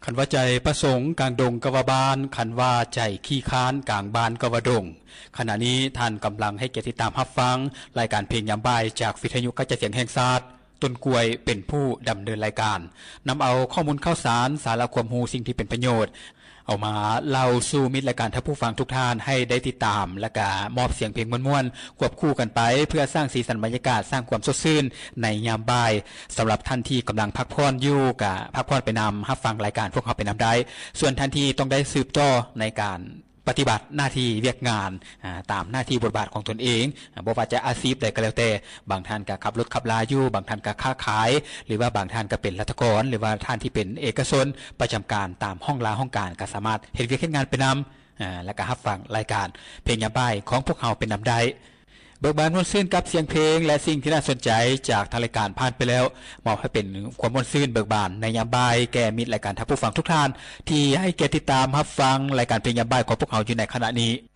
ขันว่าใจประสงค์กลางดงกวาบานขันว่าใจขี้ค้านกลางบานกวาดงขณะนี้ท่านกำลังให้เกียรติตามรับฟังรายการเพลงยามบ่ายจากวิทยุกระจายเสียงแห่งชาติต้นกล้วยเป็นผู้ดำเนินรายการนำเอาข้อมูลข่าวสารสาระความรู้สิ่งที่เป็นประโยชน์เอามาเล่าสู่มิตรรายการท่านผู้ฟังทุกท่านให้ได้ติดตามและก็มอบเสียงเพลงม่วนๆควบคู่กันไปเพื่อสร้างสีสันบรรยากาศสร้างความสดชื่นในยามบ่ายสำหรับท่านที่กำลังพักผ่อนอยู่กับพักผ่อนไปนำรับฟังรายการพวกเขาไปนำได้ส่วนท่านที่ต้องได้สืบต่อในการปฏิบัติหน้าที่เวียกงานตามหน้าที่บทบาทของตนเองบ่ว่าจะอาชีพใดก็แล้วแต่บางท่านก็ขับรถขับลาอยู่บางท่านก็ค้าขายหรือว่าบางท่านก็เป็นรัฐกรหรือว่าท่านที่เป็นเอกชนประจำการตามห้องลาห้องการก็สามารถเฮ็ดเวียกเฮ็ดงานไปนำและก็รับฟังรายการเพลงยามบ่ายของพวกเราเป็นนำได้เบิกบานม่วนซื่นกับเสียงเพลงและสิ่งที่น่าสนใจจากทางรายการผ่านไปแล้วมอบให้เป็นความม่วนซื่นเบิกบานในยามบ่ายแก่มิตรรายการท่านผู้ฟังทุกท่านที่ให้เกียรติติดตามรับฟังรายการเพลงยามบ่ายของพวกเราอยู่ในขณะนี้